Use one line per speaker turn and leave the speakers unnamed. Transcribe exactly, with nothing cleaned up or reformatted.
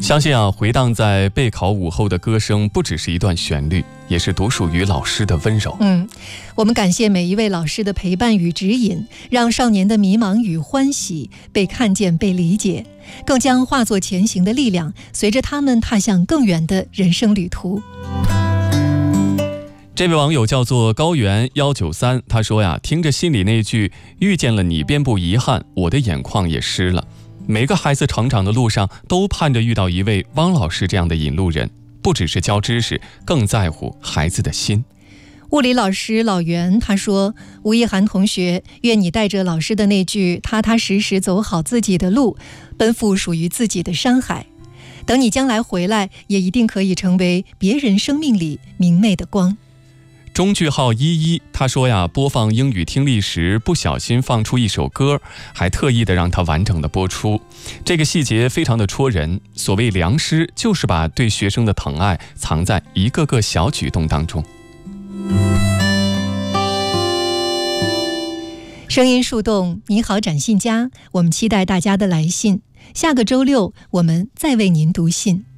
相信啊，回荡在备考午后的歌声不只是一段旋律，也是独属于老师的温柔。
嗯，我们感谢每一位老师的陪伴与指引，让少年的迷茫与欢喜被看见、被理解，更将化作前行的力量，随着他们踏向更远的人生旅途。
这位网友叫做高原一九三，他说呀，听着心里那句遇见了你便不遗憾，我的眼眶也湿了。每个孩子成长的路上都盼着遇到一位汪老师这样的引路人，不只是教知识，更在乎孩子的心。
物理老师老袁他说，吴一涵同学，愿你带着老师的那句踏踏实实走好自己的路，奔赴属于自己的山海，等你将来回来，也一定可以成为别人生命里明媚的光。
中句号一一，他说呀，播放英语听力时不小心放出一首歌，还特意的让它完整的播出，这个细节非常的戳人。所谓良师，就是把对学生的疼爱藏在一个个小举动当中。
声音树洞，你好展信佳，我们期待大家的来信。下个周六我们再为您读信。